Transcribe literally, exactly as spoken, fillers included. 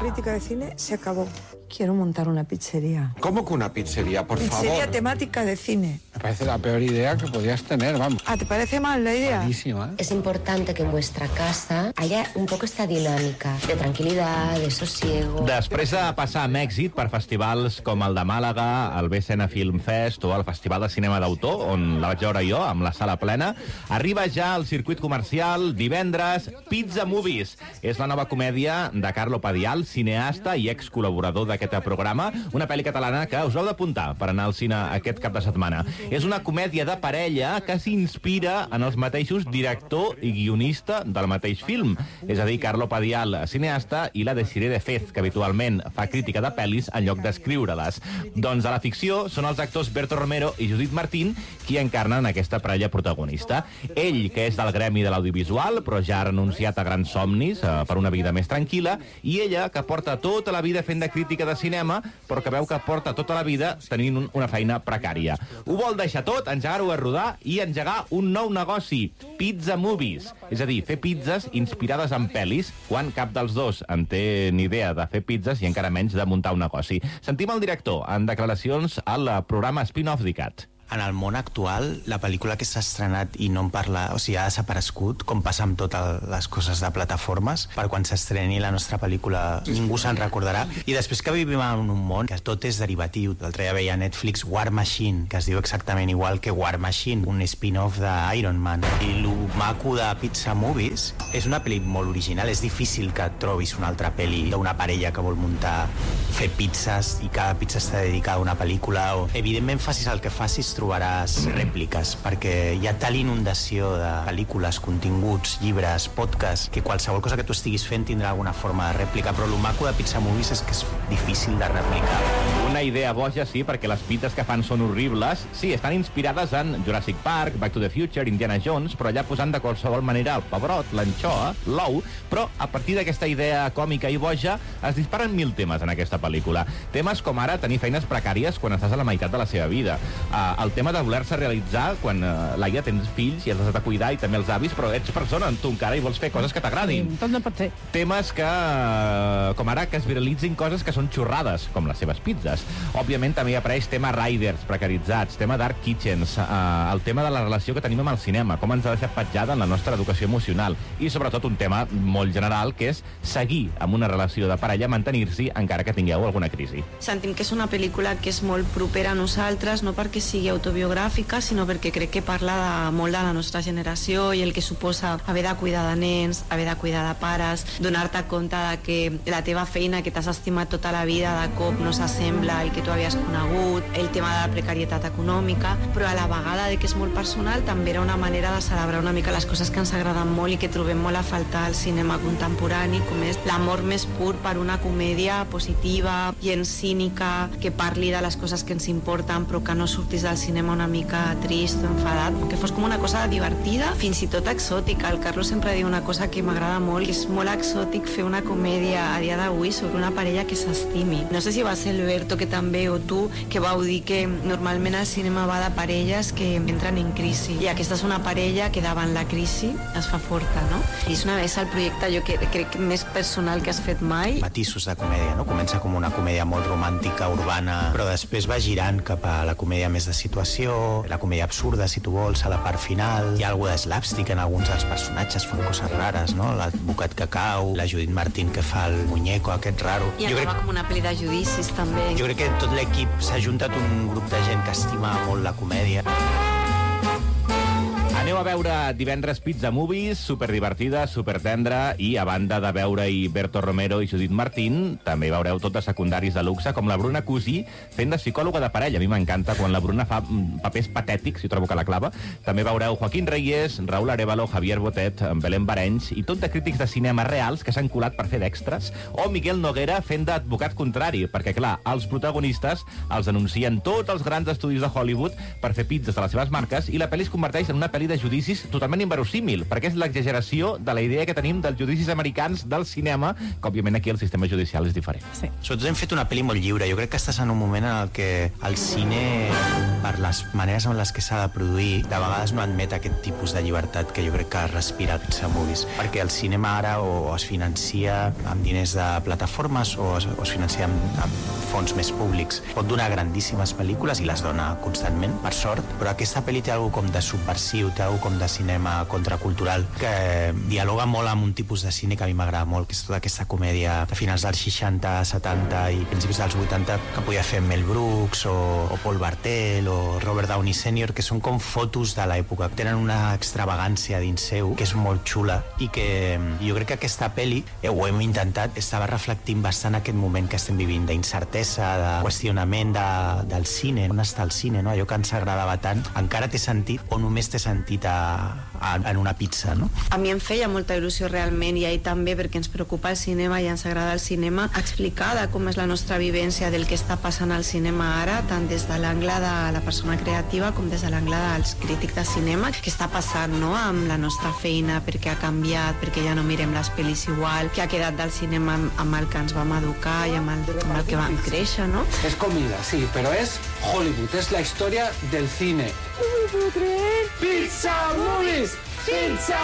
crítica de cine se acabó. Quiero montar una pizzería. ¿Cómo que una pizzería, por pizzería favor? Pizzería temática de cine. Me parece la peor idea que podías tener, vamos. Ah, ¿te parece mal la idea? Malísima. Es importante que en vuestra casa haya un poco esta dinámica de tranquil·litat, de sosiego... Després de passar amb èxit per festivals com el de Màlaga, el B C N Film Fest o el Festival de Cinema d'Autor, on la vaig veure jo, amb la sala plena, arriba ja al circuit comercial divendres Pizza Movies. És la nova comèdia de Carlo Padial, cineasta i ex-col·laborador d'aquest programa, una pel·li catalana que us heu d'apuntar per anar al cine aquest cap de setmana. És una comèdia de parella que s'inspira en els mateixos director i guionista del mateix film. És a dir, Carlo Padial, cineasta, i la Desiree de Fez, que habitualment fa crítica de pel·lis en lloc d'escriure-les. Doncs a la ficció són els actors Berto Romero i Judit Martín qui encarnen aquesta parella protagonista. Ell, que és del gremi de l'audiovisual, però ja ha renunciat a grans somnis eh, per una vida més tranquil·la, i ella, que porta tota la vida fent de crítica de cinema, però que veu que porta tota la vida tenint un, una feina precària. Ho vol deixar tot, engegar-ho a rodar i engegar un nou negoci, Pizza Movies. És a dir, fer pizzas inspirades en pel·lis, quan cap dels dos en té ni idea de fer pizzas i encara menys de muntar un negoci. Sentim el director en declaracions al programa Spin-off d'ICAT. En el món actual, la pel·lícula que s'ha estrenat i no en parla, o sigui, ha desaparegut, com passa amb totes les coses de plataformes, per quan s'estreni la nostra pel·lícula ningú se'n recordarà. I després que vivim en un món que tot és derivatiu. L'altre dia veia a Netflix War Machine, que es diu exactament igual que War Machine, un spin-off d'Iron Man. I el maco de Pizza Movies és una pel·li molt original. És difícil que trobis una altra pel·li d'una parella que vol muntar, fer pizzas, i cada pizza està dedicada a una pel·lícula. O, evidentment, facis el que facis, trobaràs rèpliques, perquè hi ha tal inundació de pel·lícules, continguts, llibres, podcasts, que qualsevol cosa que tu estiguis fent tindrà alguna forma de rèplica, però el maco de Pizza Movies és que és difícil de replicar. Una idea boja, sí, perquè les pizzas que fan són horribles. Sí, estan inspirades en Jurassic Park, Back to the Future, Indiana Jones, però allà posant de qualsevol manera el pebrot, l'anxoa, l'ou, però a partir d'aquesta idea còmica i boja es disparen mil temes en aquesta pel·lícula. Temes com ara tenir feines precàries quan estàs a la meitat de la seva vida. Uh, el tema de voler-se realitzar quan, uh, Laia, tens fills i els has de cuidar, i també els avis, però ets persona, tu encara, i vols fer coses que t'agradin. Tot no pot ser. Temes que, uh, com ara, que es viralitzin coses que són xorrades, com les seves pizzas. Òbviament també hi apareix tema riders precaritzats, tema dark kitchens, uh, el tema de la relació que tenim amb el cinema, com ens ha deixat petjada en la nostra educació emocional, i sobretot un tema molt general, que és seguir amb una relació de parella, mantenir-s'hi encara que tingueu alguna crisi. Sentim que és una pel·lícula que és molt propera a nosaltres, no perquè sigui autobiogràfica, sinó perquè crec que parla de, molt de la nostra generació i el que suposa haver de cuidar de nens, haver de cuidar de pares, donar-te compte de que la teva feina que t'has estimat tota la vida de cop no s'assembla al que tu havies conegut, el tema de la precarietat econòmica, però a la vegada de que és molt personal també era una manera de celebrar una mica les coses que ens agraden molt i que trobem molt a faltar al cinema contemporani, com és l'amor més pur per una comèdia positiva, gens cínica, que parli de les coses que ens importen però que no surtis del cinema una mica trist o enfadat, que fos com una cosa divertida, fins i tot exòtica. El Carlos sempre diu una cosa que m'agrada molt, que és molt exòtic fer una comèdia a dia d'avui sobre una parella que s'estimi. No sé si va ser Alberto que també, o tu, que vau dir que normalment el cinema va de parelles que entren en crisi, i aquesta és una parella que davant la crisi es fa forta, no? I és una vegada el projecte, jo que crec més personal que has fet mai. Matisos de comèdia, no? Comença com una comèdia molt romàntica, urbana, però després va girant cap a la comèdia més de situació, la comèdia absurda, si tu vols, a la part final. Hi ha alguna de slapstick en alguns dels personatges, fan coses rares, no? L'advocat que cau, la Judit Martín que fa el muñeco aquest raro. I acaba crec... com una pel·li de judicis, també. Jo crec que tot l'equip s'ha juntat un grup de gent que estima molt la comèdia. Aneu a veure divendres Pizza Movies, superdivertida, supertendra, i a banda de veure-hi Berto Romero i Judit Martín, també veureu tots els secundaris de luxe, com la Bruna Cusí fent de psicòloga de parella. A mi m'encanta quan la Bruna fa papers patètics, i trobo que la clava. També veureu Joaquín Reyes, Raúl Arévalo, Javier Botet, Belén Barenys, i tot de crítics de cinema reals que s'han colat per fer d'extras, o Miguel Noguera fent d'advocat contrari, perquè, clar, els protagonistes els anuncien tots els grans estudis de Hollywood per fer pizzas de les seves marques, i la pel·li es converteix en una pel·li de judicis totalment inverosímil, perquè és l'exageració de la idea que tenim dels judicis americans del cinema, que òbviament aquí el sistema judicial és diferent. Sí. Sobretot hem fet una pel·li molt lliure. Jo crec que estàs en un moment en el que el cine, per les maneres en les que s'ha de produir, de vegades no admet aquest tipus de llibertat que jo crec que respira Pizza Movies, perquè el cinema ara o es financia amb diners de plataformes o es, o es financia amb, amb fons més públics. Pot donar grandíssimes pel·lícules i les dona constantment, per sort, però aquesta pel·li té alguna com de subversiu, té alguna com de cinema contracultural que dialoga molt amb un tipus de cine que a mi m'agrada molt, que és tota aquesta comèdia de finals dels seixanta, setanta i principis dels vuitanta que podia fer Mel Brooks o, o Paul Bartel o Robert Downey sènior, que són com fotos de l'època. Tenen una extravagància dins seu que és molt xula i que jo crec que aquesta pel·li, eh, ho hem intentat, estava reflectint bastant aquest moment que estem vivint d'incertesa, de qüestionament de, del cine. On està el cine, no? Allò que ens agradava tant, encara té sentit o només té sentit a, a, en una pizza, no? A mi em feia molta il·lusió realment, i a ell també, perquè ens preocupa el cinema i ens agrada el cinema, explicada com és la nostra vivència del que està passant al cinema ara, tant des de l'angle de la persona creativa com des de l'angle dels crítics de cinema, què està passant, no?, amb la nostra feina, perquè ha canviat, perquè ja no mirem les pel·lis igual, que ha quedat del cinema amb el que ens vam educar i amb el, amb el que vam créixer, no? Es comida, sí, pero es Hollywood, es la historia del cine. No me puedo creer. ¡Pizza Movies! ¡Pizza